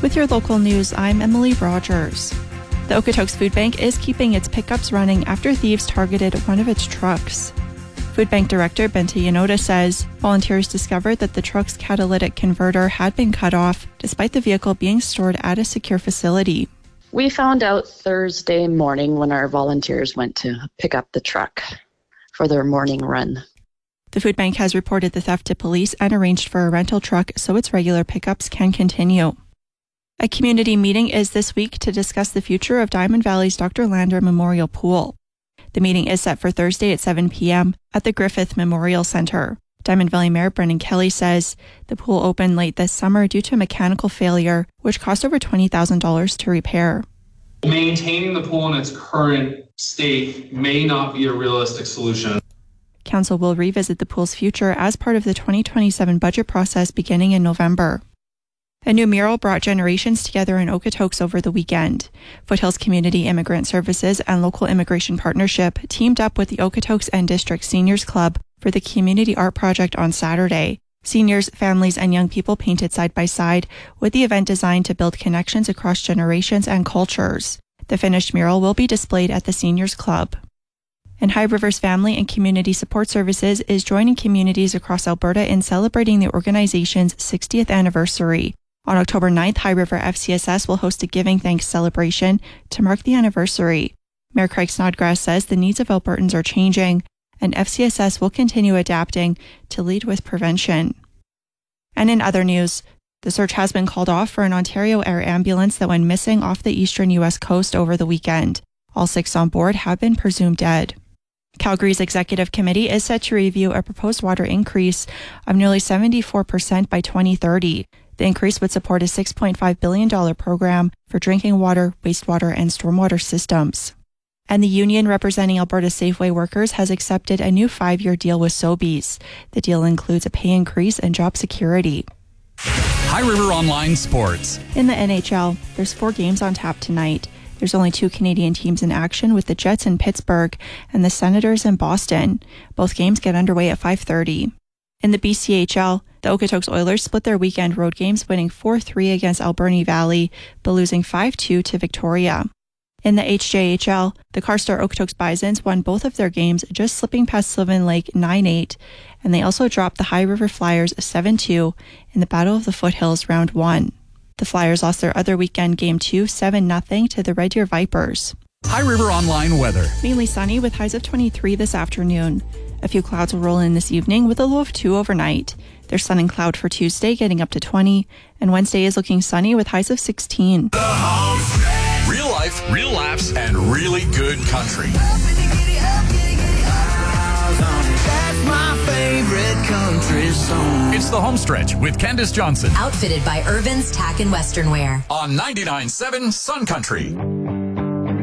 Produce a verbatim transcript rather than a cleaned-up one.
With your local news, I'm Emily Rogers. The Okotoks Food Bank is keeping its pickups running after thieves targeted one of its trucks. Food Bank Director Bente Yanoda says volunteers discovered that the truck's catalytic converter had been cut off despite the vehicle being stored at a secure facility. We found out Thursday morning when our volunteers went to pick up the truck for their morning run. The food bank has reported the theft to police and arranged for a rental truck so its regular pickups can continue. A community meeting is this week to discuss the future of Diamond Valley's Doctor Lander Memorial Pool. The meeting is set for Thursday at seven p.m. at the Griffith Memorial Center. Diamond Valley Mayor Brendan Kelly says the pool opened late this summer due to a mechanical failure, which cost over twenty thousand dollars to repair. Maintaining the pool in its current state may not be a realistic solution. Council will revisit the pool's future as part of the twenty twenty-seven budget process beginning in November. A new mural brought generations together in Okotoks over the weekend. Foothills Community Immigrant Services and Local Immigration Partnership teamed up with the Okotoks and District Seniors Club for the Community Art Project on Saturday. Seniors, families, and young people painted side by side, with the event designed to build connections across generations and cultures. The finished mural will be displayed at the Seniors Club. And High Rivers Family and Community Support Services is joining communities across Alberta in celebrating the organization's sixtieth anniversary. On October ninth, High River F C S S will host a Giving Thanks celebration to mark the anniversary. Mayor Craig Snodgrass says the needs of Albertans are changing, and F C S S will continue adapting to lead with prevention. And in other news, the search has been called off for an Ontario Air ambulance that went missing off the eastern U S coast over the weekend. All six on board have been presumed dead. Calgary's executive committee is set to review a proposed water increase of nearly seventy-four percent by twenty thirty. The increase would support a six point five billion dollars program for drinking water, wastewater, and stormwater systems. And the union representing Alberta Safeway workers has accepted a new five-year deal with Sobeys. The deal includes a pay increase and job security. High River Online Sports. In the N H L, there's four games on tap tonight. There's only two Canadian teams in action, with the Jets in Pittsburgh and the Senators in Boston. Both games get underway at five thirty. In the B C H L, the Okotoks Oilers split their weekend road games, winning four three against Alberni Valley, but losing five two to Victoria. In the H J H L, the Carstar Okotoks Bisons won both of their games, just slipping past Sylvan Lake nine eight, and they also dropped the High River Flyers seven two in the Battle of the Foothills Round one. The Flyers lost their other weekend game two, seven nothing to the Red Deer Vipers. High River Online weather. Mainly sunny with highs of twenty-three this afternoon. A few clouds will roll in this evening with a low of two overnight. There's sun and cloud for Tuesday, getting up to twenty, and Wednesday is looking sunny with highs of sixteen. Real life, real laughs, and really good country. That's my favorite country song. It's the home stretch with Candace Johnson Outfitted by Irvin's Tack and Western Wear on ninety-nine point seven Sun Country.